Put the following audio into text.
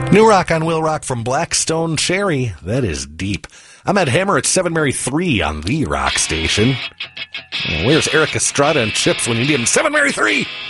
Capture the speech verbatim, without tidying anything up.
New rock on Will Rock from Blackstone Cherry. That is deep. I'm at Hammer at seven Mary three on the rock station. Where's Eric Estrada and Chips when you need him? seven Mary three!